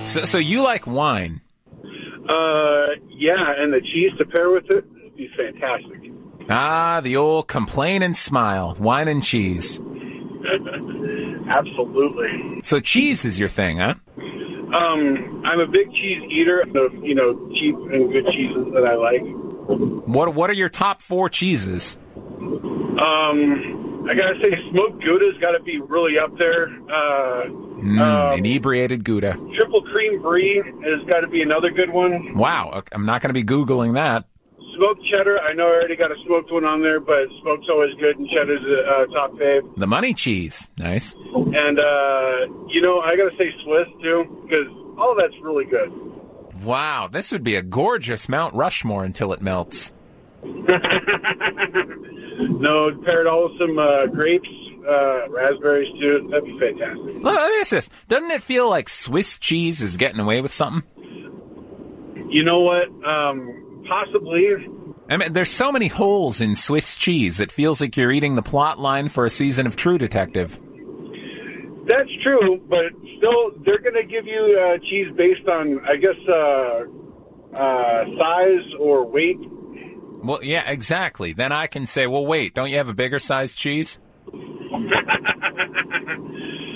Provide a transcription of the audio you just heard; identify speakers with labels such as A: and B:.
A: So you like wine?
B: Yeah, and the cheese to pair with it would be fantastic.
A: Ah, the old complain and smile, wine and cheese.
B: Absolutely.
A: So cheese is your thing, huh?
B: I'm a big cheese eater of, cheap and good cheeses that I like.
A: What are your top 4 cheeses?
B: I gotta say smoked Gouda's gotta be really up there.
A: Inebriated Gouda.
B: Triple cream brie has gotta be another good one.
A: Wow, okay, I'm not going to be Googling that.
B: Smoked cheddar, I know I already got a smoked one on there, but smoked's always good, and cheddar's a top fave.
A: The money cheese, nice.
B: And, I gotta say Swiss, too, because all that's really good.
A: Wow, this would be a gorgeous Mount Rushmore until it melts.
B: No, pair it all with some grapes, raspberries, too. That'd be fantastic.
A: Look at this. Doesn't it feel like Swiss cheese is getting away with something?
B: You know what? Possibly.
A: I mean, there's so many holes in Swiss cheese, it feels like you're eating the plot line for a season of True Detective.
B: That's true, but still, they're going to give you cheese based on, I guess, size or weight.
A: Well, yeah, exactly. Then I can say, well, wait, don't you have a bigger size cheese?